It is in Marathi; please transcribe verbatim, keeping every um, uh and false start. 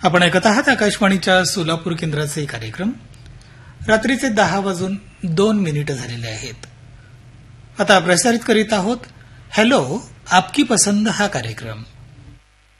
आपण ऐकत आहात आकाशवाणीच्या सोलापूर केंद्राचे कार्यक्रम. रात्रीचे दहा वाजून दोन मिनिटं झालेले आहेत. आता प्रसारित करीत आहोत हॅलो आपकी पसंद हा कार्यक्रम.